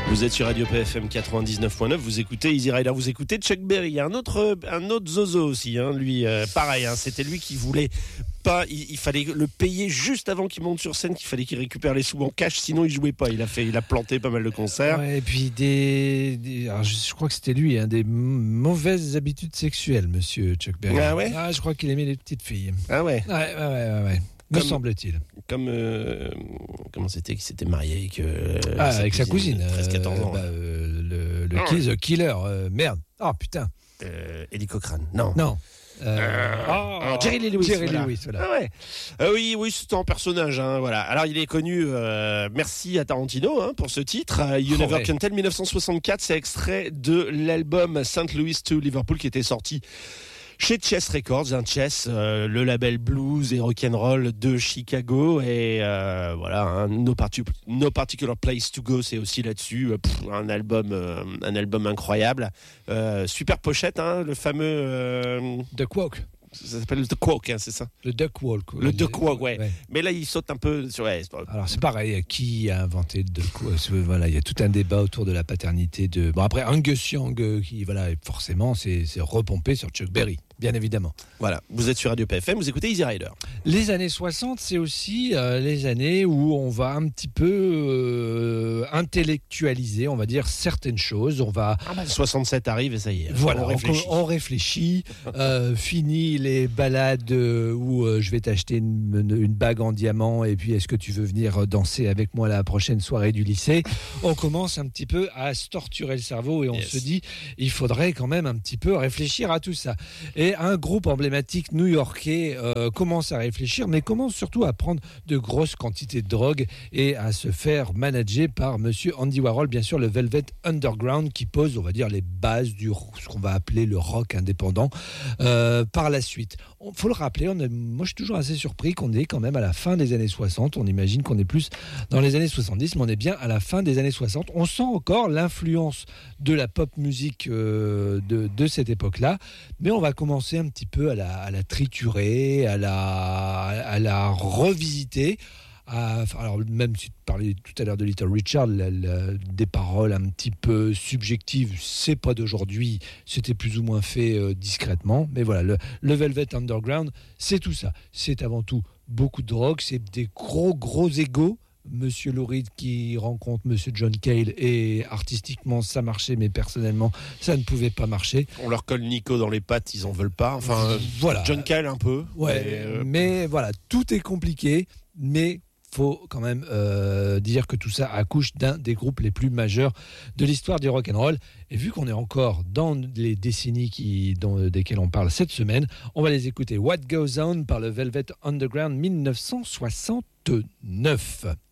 Vous êtes sur Radio PFM 99.9, vous écoutez Easy Rider, vous écoutez Chuck Berry. Il y a un autre zozo aussi, lui, pareil, c'était lui qui voulait pas, il fallait le payer juste avant qu'il monte sur scène, qu'il fallait qu'il récupère les sous en cash, sinon il jouait pas. Il a planté pas mal de concerts. Ouais, et puis alors je crois que c'était lui, des mauvaises habitudes sexuelles, monsieur Chuck Berry. Ah ouais. Je crois qu'il aimait les petites filles. Ah ouais. Ouais. Me semble-t-il. Comme comment c'était qu'il s'était marié avec sa cousine. 13-14 ans. The Killer. Merde. Oh putain. Eddie Cochran. Non. Jerry Lee Lewis. Voilà. Ah ouais. Oui, c'était un personnage. Voilà. Alors il est connu. Merci à Tarantino pour ce titre. You Never Can Tell, 1964. C'est extrait de l'album St. Louis to Liverpool qui était sorti chez Chess Records, Chess, le label blues et rock'n'roll de Chicago, et voilà, No Particular Place to Go, c'est aussi là-dessus, un album incroyable, super pochette, le fameux The Quack. Ça s'appelle le The Quack, c'est ça? Le Duck Walk. Le Duck Walk, ouais. Mais là, il saute un peu sur. Ouais, alors, c'est pareil. Qui a inventé le Duck Walk? Voilà, il y a tout un débat autour de la paternité de. Bon, après, Angus Young, qui, voilà, forcément, c'est repompé sur Chuck Berry, bien évidemment. Voilà, vous êtes sur Radio PFM, vous écoutez Easy Rider. Les années 60, c'est aussi les années où on va un petit peu intellectualiser, on va dire, certaines choses. 67 arrive et ça y est. Voilà, on réfléchit. Fini les balades où je vais t'acheter une bague en diamant et puis est-ce que tu veux venir danser avec moi la prochaine soirée du lycée? On commence un petit peu à se torturer le cerveau et on se dit il faudrait quand même un petit peu réfléchir à tout ça. Et un groupe emblématique new-yorkais commence à réfléchir, mais commence surtout à prendre de grosses quantités de drogue et à se faire manager par monsieur Andy Warhol, bien sûr, le Velvet Underground, qui pose, on va dire, les bases ce qu'on va appeler le rock indépendant. Par la suite, il faut le rappeler, moi je suis toujours assez surpris qu'on est quand même à la fin des années 60, on imagine qu'on est plus dans les années 70, mais on est bien à la fin des années 60. On sent encore l'influence de la pop musique de cette époque-là, mais on va commencer un petit peu à la triturer, à la revisiter. Alors même si tu parlais tout à l'heure de Little Richard, des paroles un petit peu subjectives, c'est pas d'aujourd'hui, c'était plus ou moins fait discrètement, mais voilà, le Velvet Underground, c'est tout ça, c'est avant tout beaucoup de drogue, c'est des gros égos. Monsieur Lou Reed qui rencontre Monsieur John Cale, et artistiquement ça marchait, mais personnellement ça ne pouvait pas marcher. On leur colle Nico dans les pattes, ils en veulent pas. Enfin, voilà. John Cale un peu. Ouais, mais voilà, tout est compliqué, mais faut quand même dire que tout ça accouche d'un des groupes les plus majeurs de l'histoire du rock'n'roll. Et vu qu'on est encore dans les décennies desquelles on parle cette semaine, on va les écouter. What Goes On par le Velvet Underground 1969.